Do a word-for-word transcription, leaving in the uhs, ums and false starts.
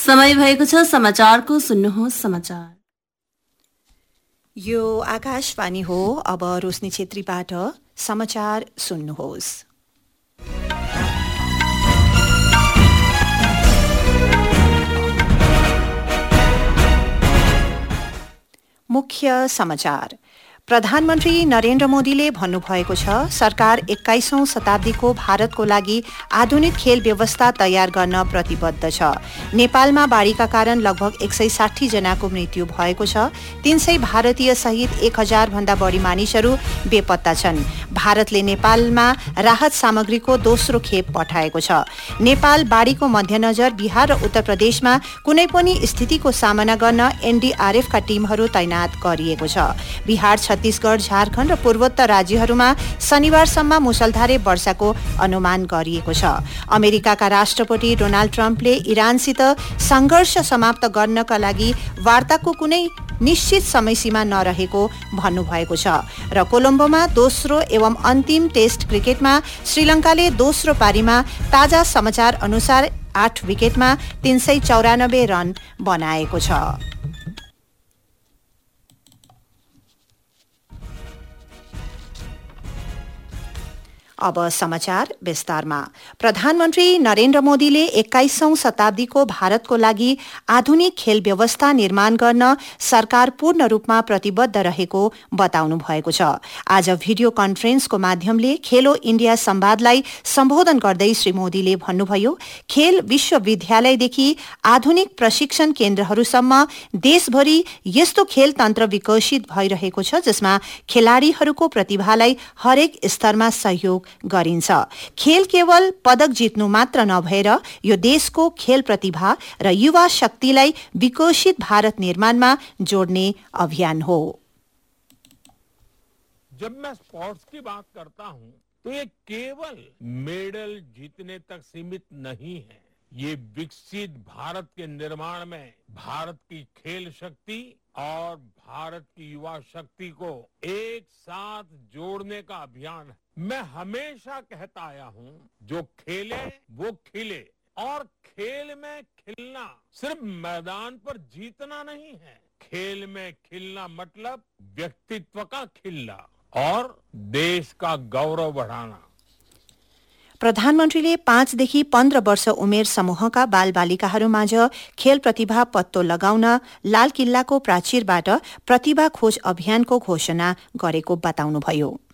समय भएको छ समाचारको। सुन्नुहोस् समाचार। यो आकाशवाणी हो। अब रोशनी छेत्रीबाट समाचार सुन्नुहोस्। मुख्य समाचार। प्रधानमन्त्री नरेन्द्र मोदीले भन्नुभएको छ, सरकार एक्काइसौं शताब्दीको भारतको लागि आधुनिक खेल व्यवस्था तयार गर्न प्रतिबद्ध छ। नेपालमा बाढीका कारण लगभग एक सय साठी जनाको मृत्यु भएको छ। तीन सय भारतीय सहित एक हजार भन्दा बढी मानिसहरू बेपत्ता छन्। भारतले नेपालमा राहत सामग्रीको दोस्रो खेप पठाएको छ। नेपाल बाढीको मध्यनजर बिहार र उत्तर प्रदेशमा कुनै पनि स्थितिको सामना गर्न एनडीआरएफका टीमहरू तैनात गरिएको छ। बिहार, छत्तीसगढ़, झारखण्ड र पूर्वोत्तर राज्यहरूमा शनिबारसम्म मुसलधारे वर्षाको अनुमान गरिएको छ। अमेरिकाका राष्ट्रपति डोनाल्ड ट्रम्पले इरानसित संघर्ष समाप्त गर्नका लागि वार्ताको कुनै निश्चित समयसीमा नरहेको भन्नुभएको छ र कोलम्बोमा दोस्रो एवं अन्तिम टेस्ट क्रिकेटमा श्रीलङ्काले दोस्रो पारीमा ताजा समाचार अनुसार आठ विकेटमा तीन सय चौरानब्बे रन बनाएको छ। अब समाचार विस्तारमा। प्रधानमन्त्री नरेन्द्र मोदीले एक्काइसौं शताब्दीको भारतको लागि आधुनिक खेल व्यवस्था निर्माण गर्न सरकार पूर्ण रूपमा प्रतिबद्ध रहेको बताउनु भएको छ। आज भिडियो कन्फरेन्सको माध्यमले खेलो इण्डिया संवादलाई सम्बोधन गर्दै श्री मोदीले भन्नुभयो, खेल विश्वविद्यालयदेखि आधुनिक प्रशिक्षण केन्द्रहरूसम्म देशभरि यस्तो खेल तन्त्र विकसित भइरहेको छ जसमा खेलाड़ीहरूको प्रतिभालाई हरेक स्तरमा सहयोग गरिन्छ। खेल केवल पदक जित्नु मात्र नभएर यो देशको खेल प्रतिभा र युवा शक्तिलाई विकसित भारत निर्माणमा जोड्ने अभियान हो। जब मैं स्पोर्ट्स की बात करता हूं तो ये केवल मेडल जीतने तक सीमित नहीं है। ये विकसित भारत के निर्माण में भारत की खेल शक्ति और भारत की युवा शक्ति को एक साथ जोड़ने का अभियान है। मैं हमेशा कहता आया हूं, जो खेले वो खिले, और खेल में खिलना सिर्फ मैदान पर जीतना नहीं है। खेल में खिलना मतलब व्यक्तित्व का खिलना और देश का गौरव बढ़ाना। प्रधानमन्त्रीले पाँचदेखि पन्ध्र वर्ष उमेर समूहका बालबालिकाहरूमाझ खेल प्रतिभा पत्तो लगाउन लाल किल्लाको प्राचीरबाट प्रतिभा खोज अभियानको घोषणा गरेको बताउनुभयो।